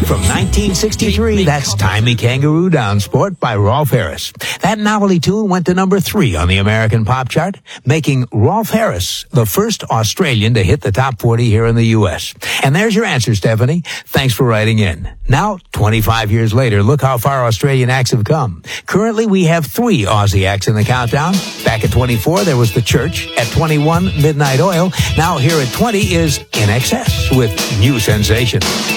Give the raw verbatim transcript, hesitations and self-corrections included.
From nineteen sixty-three, that's Tie Me Kangaroo Down Sport by Rolf Harris. That novelty tune went to number three on the American pop chart, making Rolf Harris the first Australian to hit the top forty here in the U S. And there's your answer, Stephanie. Thanks for writing in. Now, twenty-five years later, look how far Australian acts have come. Currently, we have three Aussie acts in the countdown. Back at twenty-four, there was The Church. At twenty-one, Midnight Oil. Now here at twenty is In Excess with New Sensation.